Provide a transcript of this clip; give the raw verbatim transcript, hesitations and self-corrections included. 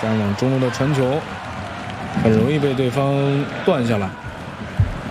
这样往中路的传球很容易被对方断下来。